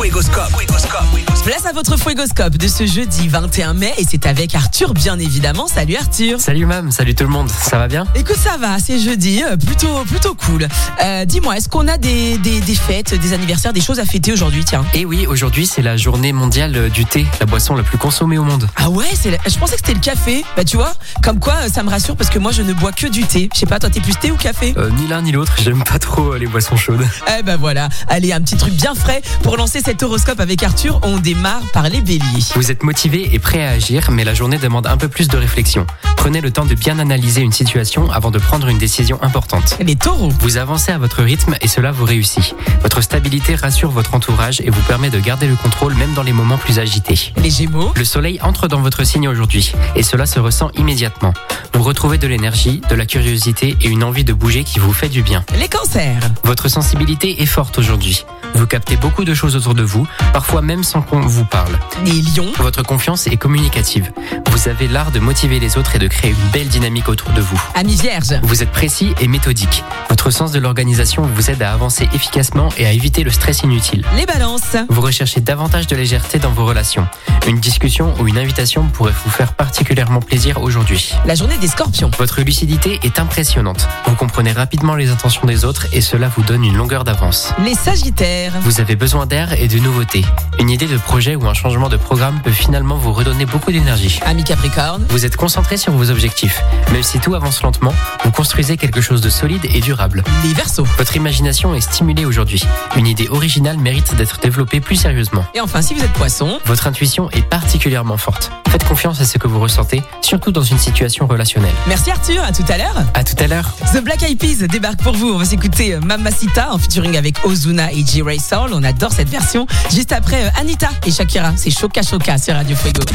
Fuegoscope. Place à votre Fuegoscope de ce jeudi 21 mai et c'est avec Arthur bien évidemment. Salut Arthur. Salut Mam, salut tout le monde, ça va bien? Écoute, ça va, c'est jeudi, plutôt cool. Dis-moi, est-ce qu'on a des fêtes, des anniversaires, des choses à fêter aujourd'hui, tiens? Et oui, aujourd'hui c'est la journée mondiale du thé, la boisson la plus consommée au monde. Ah ouais, je pensais que c'était le café. Bah tu vois, comme quoi ça me rassure parce que moi je ne bois que du thé. Je sais pas, toi t'es plus thé ou café? Ni l'un ni l'autre, j'aime pas trop les boissons chaudes. Eh ben voilà, allez, un petit truc bien frais pour lancer cet horoscope avec Arthur. On démarre par les béliers. Vous êtes motivé et prêt à agir, mais la journée demande un peu plus de réflexion. Prenez le temps de bien analyser une situation avant de prendre une décision importante. Les taureaux. Vous avancez à votre rythme et cela vous réussit. Votre stabilité rassure votre entourage et vous permet de garder le contrôle même dans les moments plus agités. Les gémeaux. Le soleil entre dans votre signe aujourd'hui et cela se ressent immédiatement. Vous retrouvez de l'énergie, de la curiosité et une envie de bouger qui vous fait du bien. Les cancers. Votre sensibilité est forte aujourd'hui. Vous captez beaucoup de choses autour de vous, parfois même sans qu'on vous parle. Les lions. Votre confiance est communicative. Vous avez l'art de motiver les autres et de créer une belle dynamique autour de vous. Amis vierges. Vous êtes précis et méthodique. Votre sens de l'organisation vous aide à avancer efficacement et à éviter le stress inutile. Les balances. Vous recherchez davantage de légèreté dans vos relations. Une discussion ou une invitation pourrait vous faire particulièrement plaisir aujourd'hui. La journée des scorpions. Votre lucidité est impressionnante. Vous comprenez rapidement les intentions des autres et cela vous donne une longueur d'avance. Les sagittaires. Vous avez besoin d'air et de nouveautés. Une idée de projet ou un changement de programme peut finalement vous redonner beaucoup d'énergie. Amis capricorne. Vous êtes concentré sur vos objectifs. Même si tout avance lentement, vous construisez quelque chose de solide et durable. Les verseaux. Votre imagination est stimulée aujourd'hui. Une idée originale mérite d'être développée plus sérieusement. Et enfin, si vous êtes poisson. Votre intuition est particulièrement forte. Faites confiance à ce que vous ressentez, surtout dans une situation relationnelle. Merci Arthur, à tout à l'heure. À tout à l'heure. The Black Eyed Peas débarque pour vous. On va s'écouter Mamacita en featuring avec Ozuna et J-Ray Soul. On adore cette version. Juste après Anita et Shakira. C'est Choka Choka sur Radio Fuego.